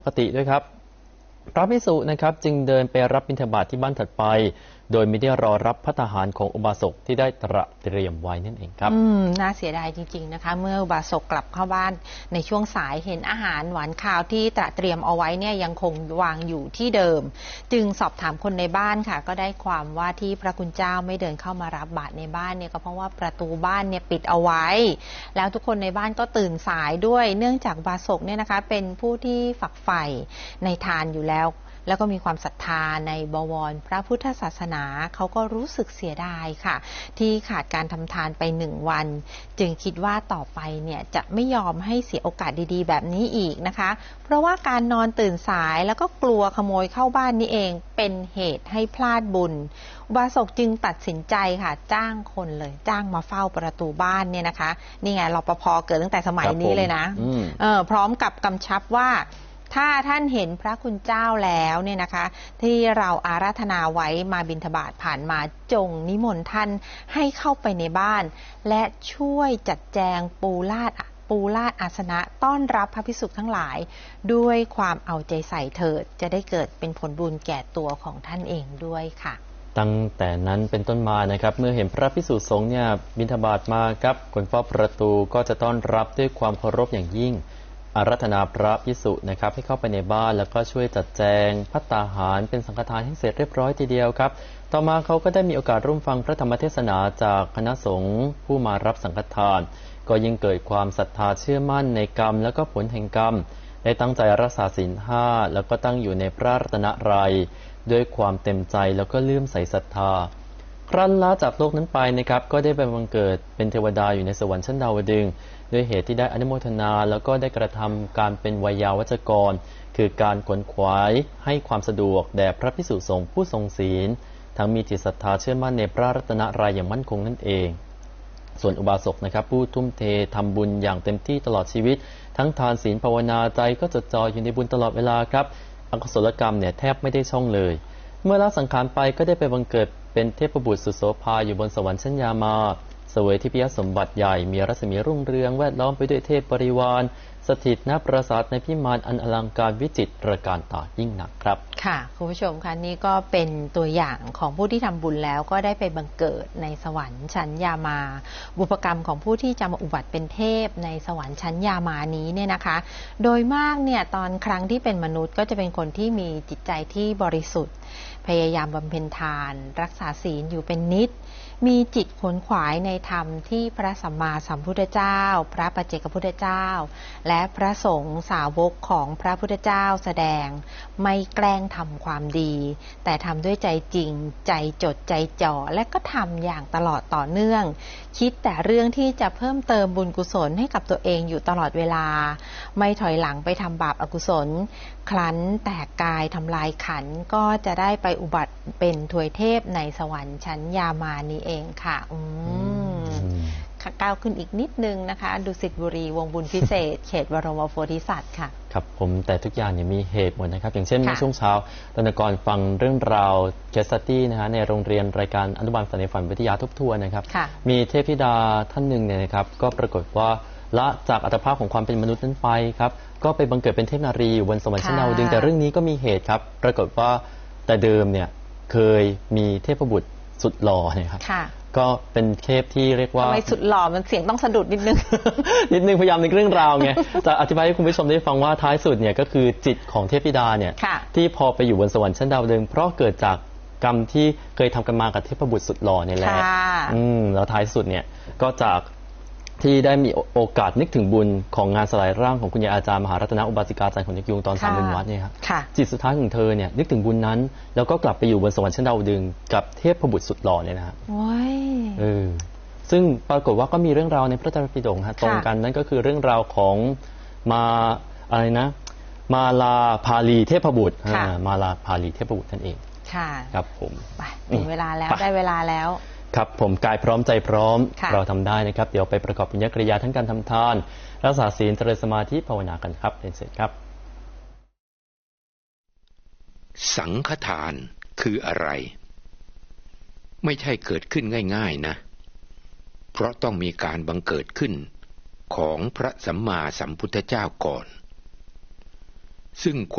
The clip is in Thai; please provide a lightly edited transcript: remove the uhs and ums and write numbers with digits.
ปกติด้วยครับพระภิกษุนะครับจึงเดินไปรับบิณฑบาตที่บ้านถัดไปโดยไม่ได้รอรับภัตตาหารของอุบาสกที่ได้ตระเตรียมไว้นั่นเองครับน่าเสียดายจริงๆนะคะเมื่ออุบาสกกลับเข้าบ้านในช่วงสายเห็นอาหารหวานข้าวที่ตระเตรียมเอาไว้เนี่ยยังคงวางอยู่ที่เดิมจึงสอบถามคนในบ้านค่ะก็ได้ความว่าที่พระคุณเจ้าไม่เดินเข้ามารับบาตรในบ้านเนี่ยก็เพราะว่าประตูบ้านเนี่ยปิดเอาไว้แล้วทุกคนในบ้านก็ตื่นสายด้วยเนื่องจากอุบาสกเนี่ยนะคะเป็นผู้ที่ฝักใฝ่ในทานอยู่แล้วก็มีความศรัทธาในบวรพระพุทธศาสนาเขาก็รู้สึกเสียดายค่ะที่ขาดการทำทานไป1 วันจึงคิดว่าต่อไปเนี่ยจะไม่ยอมให้เสียโอกาสดีๆแบบนี้อีกนะคะเพราะว่าการนอนตื่นสายแล้วก็กลัวขโมยเข้าบ้านนี่เองเป็นเหตุให้พลาดบุญอุบาสกจึงตัดสินใจค่ะจ้างคนเลยจ้างมาเฝ้าประตูบ้านเนี่ยนะคะนี่ไงรปภ.เกิดตั้งแต่สมัยนี้เลยนะพร้อมกับกำชับว่าถ้าท่านเห็นพระคุณเจ้าแล้วเนี่ยนะคะที่เราอาราธนาไว้มาบิณฑบาตผ่านมาจงนิมนต์ท่านให้เข้าไปในบ้านและช่วยจัดแจงปูลาดอาสนะต้อนรับพระภิกษุทั้งหลายด้วยความเอาใจใส่เถิดจะได้เกิดเป็นผลบุญแก่ตัวของท่านเองด้วยค่ะตั้งแต่นั้นเป็นต้นมานะครับเมื่อเห็นพระภิกษุสงฆ์เนี่ยบิณฑบาตมาครับคนเฝ้าประตูก็จะต้อนรับด้วยความเคารพอย่างยิ่งอาราธนาพระภิกษุนะครับให้เข้าไปในบ้านแล้วก็ช่วยจัดแจงภัตตาหารเป็นสังฆทานให้เสร็จเรียบร้อยทีเดียวครับต่อมาเขาก็ได้มีโอกาสร่วมฟังพระธรรมเทศนาจากคณะสงฆ์ผู้มารับสังฆทานก็ยิ่งเกิดความศรัทธาเชื่อมั่นในกรรมแล้วก็ผลแห่งกรรมได้ตั้งใจรักษาศีล 5แล้วก็ตั้งอยู่ในพระรัตนตรัยด้วยความเต็มใจแล้วก็เลื่อมใสศรัทธาครั้นลาจากโลกนั้นไปนะครับก็ได้ไปบังเกิดเป็นเทวดาอยู่ในสวรรค์ชั้นดาวดึงส์ด้วยเหตุที่ได้อนุโมทนาแล้วก็ได้กระทำการเป็นไวยาวัจกรคือการขวนขวายให้ความสะดวกแด่พระภิกษุสงฆ์ผู้ทรงศีลทั้งมีจิตศรัทธาเชื่อมั่นในพระรัตนตรัยอย่างมั่นคงนั่นเองส่วนอุบาสกนะครับผู้ทุ่มเททำบุญอย่างเต็มที่ตลอดชีวิตทั้งทานศีลภาวนาใจก็จดจ่ออยู่ในบุญตลอดเวลาครับอกุศลกรรมเนี่ยแทบไม่ได้ช่องเลยเมื่อละสังขารไปก็ได้ไปบังเกิดเป็นเทพบุตรสุโสภาอยู่บนสวรรค์ชั้นยามาเสวยทิพยสมบัติใหญ่มีรัศมีรุ่งเรืองแวดล้อมไปด้วยเทพบริวารสถิตณปราสาทในพิมานอันอลังการวิจิตรการตายิ่งนักครับค่ะคุณผู้ชมคะนี่ก็เป็นตัวอย่างของผู้ที่ทำบุญแล้วก็ได้ไปบังเกิดในสวรรค์ชั้นยามาบุพกรรมของผู้ที่จะมาอุบัติเป็นเทพในสวรรค์ชั้นยามานี้เนี่ยนะคะโดยมากเนี่ยตอนครั้งที่เป็นมนุษย์ก็จะเป็นคนที่มีจิตใจที่บริสุทธิ์พยายามบำเพ็ญทานรักษาศีลอยู่เป็นนิจมีจิตขวนขวายในธรรมที่พระสัมมาสัมพุทธเจ้าพระปัจเจกพุทธเจ้าและพระสงฆ์สาวกของพระพุทธเจ้าแสดงไม่แกล้งทำความดีแต่ทำด้วยใจจริงใจจดใจจ่อและก็ทำอย่างตลอดต่อเนื่องคิดแต่เรื่องที่จะเพิ่มเติมบุญกุศลให้กับตัวเองอยู่ตลอดเวลาไม่ถอยหลังไปทำบาปอกุศลครั้นแตกกายทำลายขันธ์ก็จะได้ไปอุบัติเป็นทวยเทพในสวรรค์ชั้นยามานี้เองค่ะก้าวขึ้นอีกนิดนึงนะคะดุสิตบุรีวงบุญพิเศษเขตบรมโพธิสัตว์ค่ะครับผมแต่ทุกอย่างเนี่ยมีเหตุหมดนะครับอย่างเช่นเมื่อช่วงเช้าตนกรฟังเรื่องราวเคสสตี้นะฮะในโรงเรียนรายการอนุบาลฝันในฝันวิทยาทบทวนนะครับมีเทพธิดาท่านหนึ่งเนี่ยนะครับก็ปรากฏว่าละจากอัตภาพของความเป็นมนุษย์นั้นไปครับก็ไปบังเกิดเป็นเทพนารีอยู่บนสวรรค์ชั้นดาวดึงส์แต่เรื่องนี้ก็มีเหตุครับปรากฏว่าแต่เดิมเนี่ยเคยมีเทพบุตรสุดหล่อเนี่ยครับก็เป็นเทพที่เรียกว่าทำไมสุดหล่อมันเสียงต้องสะดุดนิดนึงพยายามในเรื่องราวไงจะอธิบายให้คุณผู้ชมได้ฟังว่าท้ายสุดเนี่ยก็คือจิตของเทพธิดาเนี่ยที่พอไปอยู่บนสวรรค์ชั้นดาวดึงส์เพราะเกิดจากกรรมที่เคยทำกันมากับเทพบุตรสุดหล่อเนี่ยแหละแล้วท้ายสุดเนี่ยก็จากที่ได้มีโอกาสนึกถึงบุญของงานสลายร่างของคุณยายอาจารย์มหารัตนอุบาสิกาจารย์ของเด็กยุงตอน3 เดือนวัดเนี่ยครับจิตสุดท้ายของเธอเนี่ยนึกถึงบุญนั้นแล้วก็กลับไปอยู่บนสวรรค์ชั้นดาวดึงส์กับเทพบุตรสุดหล่อเนี่ยนะครับซึ่งปรากฏว่าก็มีเรื่องราวในพระไตรปิฎกตรงกันนั่นก็คือเรื่องราวของมาลาภาลีเทพบุตรมาลาภาลีเทพบุตรนั่นเองครับผมถึงเวลาแล้วได้เวลาแล้วครับผมกายพร้อมใจพร้อมเราทำได้นะครับเดี๋ยวไปประกอบปุญญกริยาทั้งการทำทานรักษาศีลเจริญสมาธิภาวนากันครับเป็นเสร็จครับสังฆทานคืออะไรไม่ใช่เกิดขึ้นง่ายๆนะเพราะต้องมีการบังเกิดขึ้นของพระสัมมาสัมพุทธเจ้าก่อนซึ่ง